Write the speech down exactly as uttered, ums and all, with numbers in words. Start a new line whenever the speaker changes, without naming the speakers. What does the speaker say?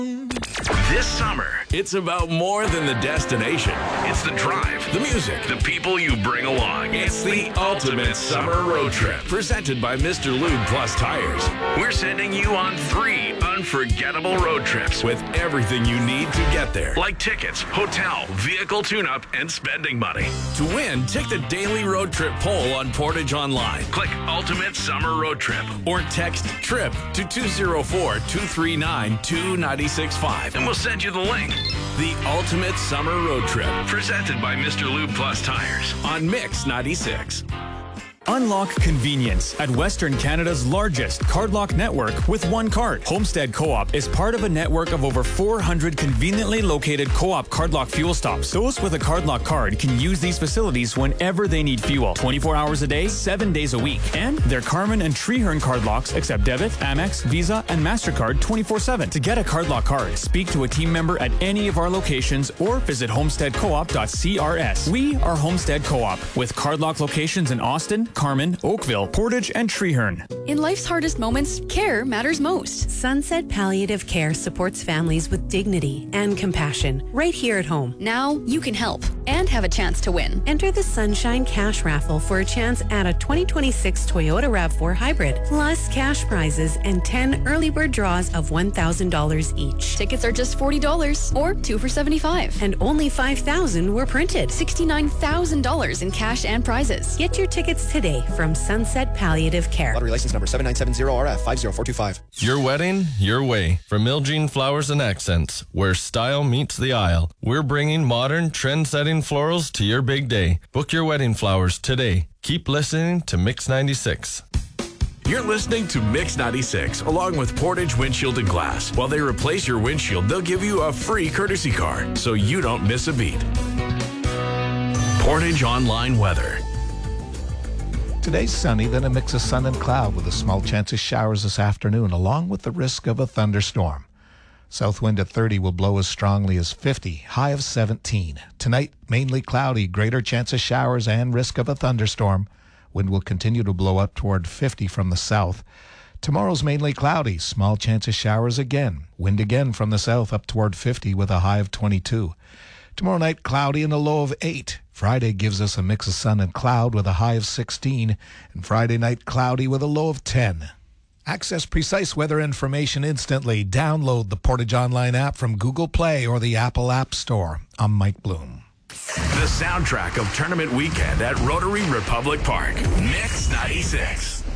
This summer, it's about more than the destination. It's the drive, the music, the people you bring along. It's the ultimate summer road trip. Presented by Mister Lube Plus Tires. We're sending you on three unforgettable road trips with everything you need to get there. Like tickets, hotel, vehicle tune-up, and spending money. To win, take the daily road trip poll on Portage Online. Click Ultimate Summer Road Trip or text TRIP to two zero four, two three nine, two nine six five and we'll send you the link. The Ultimate Summer Road Trip, presented by Mister Lube Plus Tires on Mix ninety-six.
Unlock convenience at Western Canada's largest cardlock network with one card. Homestead Co-op is part of a network of over four hundred conveniently located Co-op cardlock fuel stops. Those with a cardlock card can use these facilities whenever they need fuel, twenty-four hours a day, seven days a week. And their Carmen and Treehorn cardlocks accept debit, Amex, Visa, and MasterCard twenty-four seven. To get a cardlock card, speak to a team member at any of our locations or visit homestead co op dot c r s. We are Homestead Co-op with cardlock locations in Austin, Carmen, Oakville, Portage, and Treehorn.
In life's hardest moments, care matters most.
Sunset Palliative Care supports families with dignity and compassion right here at home.
Now you can help and have a chance to win.
Enter the Sunshine Cash Raffle for a chance at a twenty twenty-six Toyota RAV four Hybrid, plus cash prizes and ten early bird draws of one thousand dollars each.
Tickets are just forty dollars or two for seventy-five dollars.
And only five thousand dollars were printed.
sixty-nine thousand dollars in cash and prizes.
Get your tickets today from Sunset Palliative Care.
Lottery license number seven nine seven zero R F five zero four two five.
Your wedding, your way. From Ilgene Flowers and Accents, where style meets the aisle. We're bringing modern, trend-setting florals to your big day. Book your wedding flowers today. Keep listening to Mix ninety-six.
You're listening to Mix ninety-six, along with Portage Windshield and Glass. While they replace your windshield, they'll give you a free courtesy car, so you don't miss a beat. Portage Online Weather.
Today's sunny, then a mix of sun and cloud with a small chance of showers this afternoon, along with the risk of a thunderstorm. South wind at thirty will blow as strongly as fifty, high of seventeen. Tonight, mainly cloudy, greater chance of showers and risk of a thunderstorm. Wind will continue to blow up toward fifty from the south. Tomorrow's mainly cloudy, small chance of showers again. Wind again from the south up toward fifty with a high of twenty-two. Tomorrow night, cloudy and a low of eight. Friday gives us a mix of sun and cloud with a high of sixteen. And Friday night, cloudy with a low of ten. Access precise weather information instantly. Download the Portage Online app from Google Play or the Apple App Store. I'm Mike Bloom.
The soundtrack of tournament weekend at Rotary Republic Park. Mix ninety-six.